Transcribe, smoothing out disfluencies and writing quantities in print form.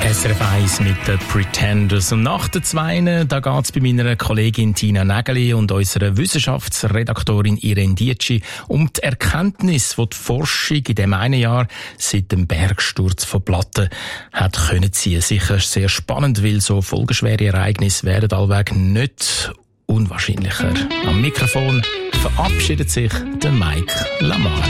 SRF 1 mit den Pretenders. Und nach den Zweien, da geht's bei meiner Kollegin Tina Nägeli und unserer Wissenschaftsredaktorin Irene Dietschi um die Erkenntnis, die die Forschung in dem einen Jahr seit dem Bergsturz von Platten hat können ziehen. Sicher sehr spannend, weil so folgenschwere Ereignisse werden allweg nicht unwahrscheinlicher. Am Mikrofon verabschiedet sich der Mike Lamar.